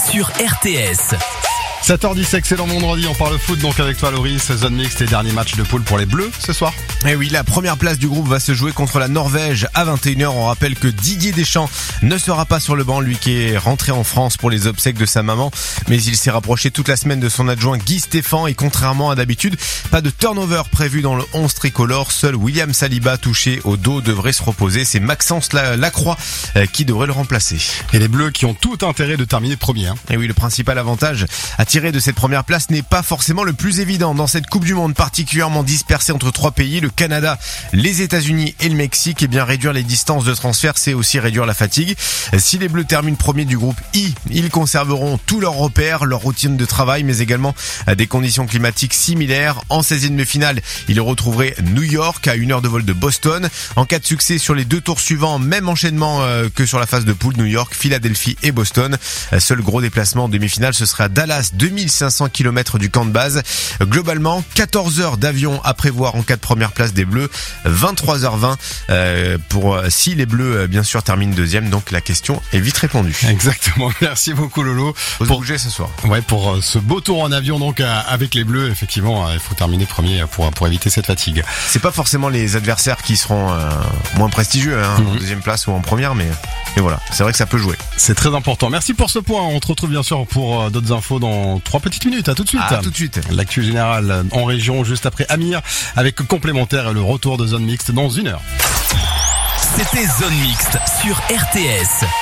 sur RTS. 7h10, excellent vendredi, on parle foot donc avec toi Loris, zone mixte et dernier match de poule pour les Bleus ce soir. Et oui, la première place du groupe va se jouer contre la Norvège à 21h. On rappelle que Didier Deschamps ne sera pas sur le banc, lui qui est rentré en France pour les obsèques de sa maman. Mais il s'est rapproché toute la semaine de son adjoint Guy Stéphane et contrairement à d'habitude, pas de turnover prévu dans le 11 tricolore. Seul William Saliba touché au dos devrait se reposer. C'est Maxence Lacroix qui devrait le remplacer. Et les Bleus qui ont tout intérêt de terminer premier. Et oui, le principal avantage à tirer de cette première place n'est pas forcément le plus évident dans cette Coupe du Monde particulièrement dispersée entre trois pays, le Canada, les États-Unis et le Mexique. Et bien réduire les distances de transfert, c'est aussi réduire la fatigue. Si les Bleus terminent premier du groupe I, ils conserveront tous leurs repères, leur routine de travail, mais également des conditions climatiques similaires. En 16e de finale, ils retrouveraient New York à 1 heure de vol de Boston. En cas de succès sur les deux tours suivants, même enchaînement que sur la phase de poule, New York, Philadelphie et Boston. Seul gros déplacement en demi-finale, ce sera à Dallas, 2500 km du camp de base. Globalement, 14 heures d'avion à prévoir en cas de première place des Bleus, 23h20 pour si les Bleus bien sûr terminent deuxième. Donc la question est vite répondue. Exactement, merci beaucoup Lolo. Faut se bouger ce soir. Ouais, pour ce beau tour en avion donc avec les Bleus, effectivement, il faut terminer premier pour éviter cette fatigue. C'est pas forcément les adversaires qui seront moins prestigieux en deuxième place ou en première, mais voilà, c'est vrai que ça peut jouer. C'est très important. Merci pour ce point. On te retrouve bien sûr pour d'autres infos dans 3 petites minutes. À tout de suite. À tout de suite. L'actu générale en région juste après Amir avec complémentaire et le retour de zone mixte dans 1 heure. C'était Zone Mixte sur RTS.